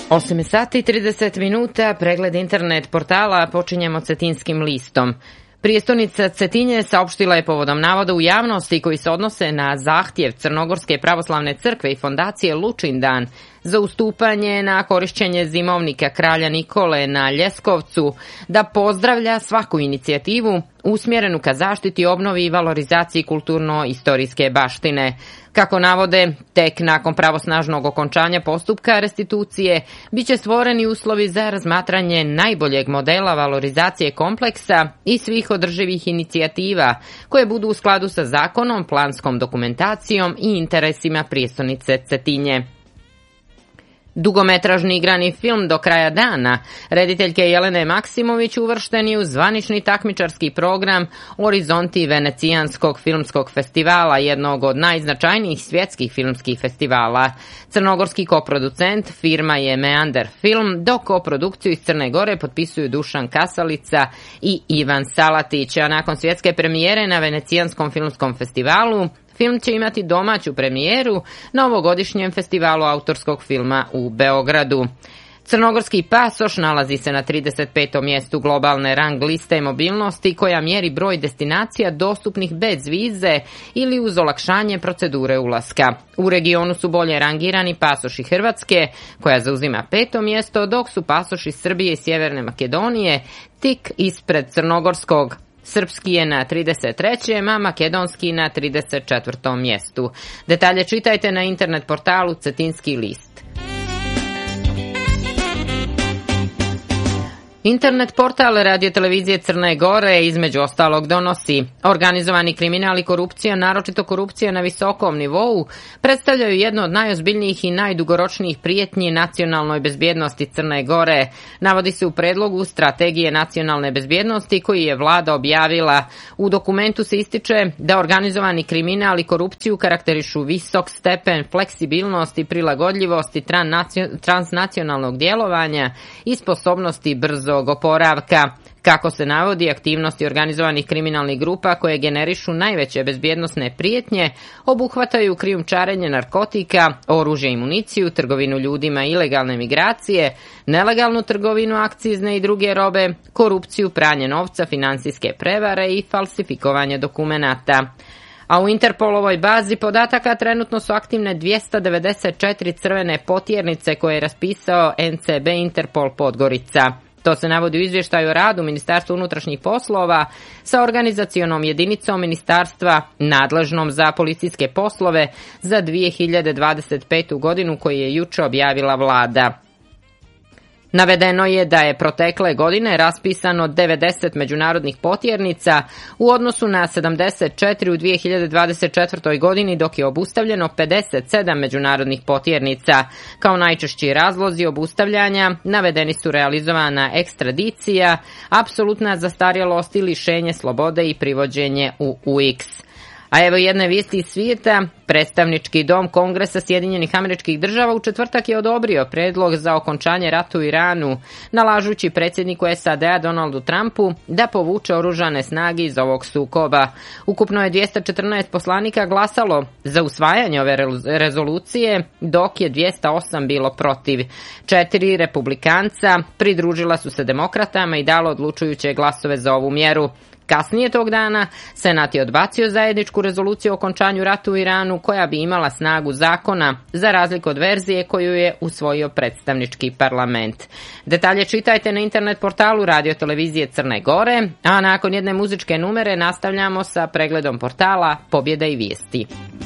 8 sati i 30 minuta, pregled internet portala, počinjemo Cetinskim listom. Prijestolnica Cetinje saopštila je povodom navoda u javnosti koji se odnose na zahtjev Crnogorske pravoslavne crkve i fondacije Lučindan za ustupanje na korišćenje zimovnika kralja Nikole na Ljeskovcu, da pozdravlja svaku inicijativu usmjerenu ka zaštiti, obnovi i valorizaciji kulturno-istorijske baštine. Kako navode, tek nakon pravosnažnog okončanja postupka restitucije biće stvoreni uslovi za razmatranje najboljeg modela valorizacije kompleksa i svih održivih inicijativa koje budu u skladu sa zakonom, planskom dokumentacijom i interesima prijestolnice Cetinje. Dugometražni igrani film Do kraja dana rediteljke Jelene Maksimović uvršten je u zvanični takmičarski program Orizonti Venecijanskog filmskog festivala, jednog od najznačajnijih svjetskih filmskih festivala. Crnogorski koproducent firma je Meander Film, dok koprodukciju iz Crne Gore potpisuju Dušan Kasalica i Ivan Salatić, a nakon svjetske premijere na Venecijanskom filmskom festivalu film će imati domaću premijeru na ovogodišnjem festivalu autorskog filma u Beogradu. Crnogorski pasoš nalazi se na 35. mjestu globalne rang liste mobilnosti koja mjeri broj destinacija dostupnih bez vize ili uz olakšanje procedure ulaska. U regionu su bolje rangirani pasoši Hrvatske, koja zauzima 5. mjesto, dok su pasoši Srbije i Sjeverne Makedonije tik ispred crnogorskog. Srpski je na 33., a makedonski na 34. mjestu. Detalje čitajte na internet portalu Cetinski list. Internet portal radiotelevizije Crne Gore između ostalog donosi: organizovani kriminal i korupcija, naročito korupcija na visokom nivou, predstavljaju jedno od najozbiljnijih i najdugoročnijih prijetnji nacionalnoj bezbjednosti Crne Gore, navodi se u predlogu Strategije nacionalne bezbjednosti koji je vlada objavila. U dokumentu se ističe da organizovani kriminal i korupciju karakterišu visok stepen fleksibilnosti, prilagodljivosti, transnacionalnog djelovanja i sposobnosti brzo oporavka. Kako se navodi, aktivnosti organizovanih kriminalnih grupa koje generišu najveće bezbjednosne prijetnje obuhvataju krijumčarenje narkotika, oružje i municiju, trgovinu ljudima, ilegalne migracije, nelegalnu trgovinu akcizne i druge robe, korupciju, pranje novca, financijske prevare i falsifikovanje dokumenata. A u Interpolovoj bazi podataka trenutno su aktivne 294 crvene potjernice koje je raspisao NCB Interpol Podgorica. To se navodi u izvještaju o radu Ministarstva unutrašnjih poslova sa organizacionom jedinicom ministarstva nadležnom za policijske poslove za 2025. godinu koji je juče objavila vlada. Navedeno je da je protekle godine raspisano 90 međunarodnih potjernica u odnosu na 74 u 2024. godini, dok je obustavljeno 57 međunarodnih potjernica. Kao najčešći razlozi obustavljanja navedeni su realizovana ekstradicija, apsolutna zastarjelost i lišenje slobode i privođenje u UX. A evo jedne vijesti iz svijeta. Predstavnički dom Kongresa Sjedinjenih Američkih Država u četvrtak je odobrio predlog za okončanje rata u Iranu, nalažući predsjedniku SAD-a Donaldu Trumpu da povuče oružane snage iz ovog sukoba. Ukupno je 214 poslanika glasalo za usvajanje ove rezolucije, dok je 208 bilo protiv. 4 republikanca pridružila su se demokratama i dalo odlučujuće glasove za ovu mjeru. Kasnije tog dana Senat je odbacio zajedničku rezoluciju o okončanju rata u Iranu koja bi imala snagu zakona, za razliku od verzije koju je usvojio predstavnički parlament. Detalje čitajte na internet portalu radiotelevizije Crne Gore, a nakon jedne muzičke numere nastavljamo sa pregledom portala Pobjeda i vijesti.